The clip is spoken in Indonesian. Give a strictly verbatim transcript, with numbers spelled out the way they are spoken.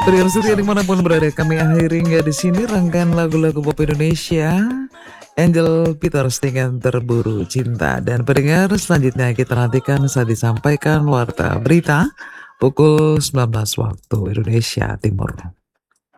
Pendengar setia dimanapun berada, kami akhiri hingga di sini rangkaian lagu-lagu pop Indonesia. Angel Peters dengan Terburu Cinta. Dan pendengar selanjutnya kita nantikan saat disampaikan warta berita pukul sembilan belas waktu Indonesia Timur.